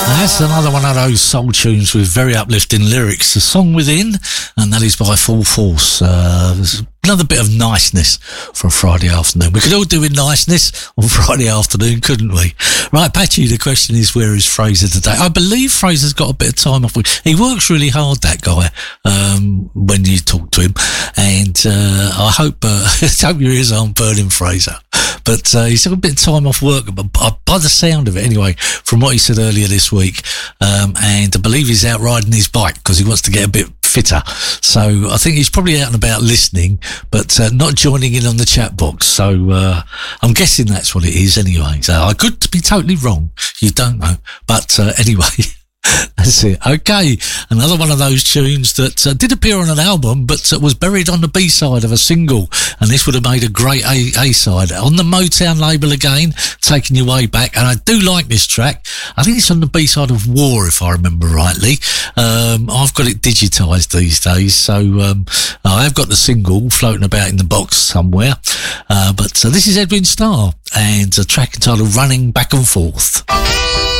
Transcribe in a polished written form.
That's another one of those soul tunes with very uplifting lyrics. The Song Within, and that is by Full Force. Another bit of niceness for a Friday afternoon. We could all do with niceness on Friday afternoon, couldn't we? Right, Patchy, the question is, where is Fraser today? I believe Fraser's got a bit of time off. He works really hard, that guy, when you talk to him. And I hope your ears aren't burning, Fraser. But he's got a bit of time off work, but by the sound of it, anyway, from what he said earlier this week. And I believe he's out riding his bike because he wants to get a bit fitter. So I think he's probably out and about listening, but not joining in on the chat box. So I'm guessing that's what it is anyway. So I could be totally wrong. You don't know. But anyway, that's it. Okay, another one of those tunes that did appear on an album, but was buried on the B-side of a single, and this would have made a great A-side. On the Motown label again, taking you way back, and I do like this track. I think it's on the B-side of War, if I remember rightly. I've got it digitised these days, so I have got the single floating about in the box somewhere. But this is Edwin Starr, and a track entitled Running Back and Forth.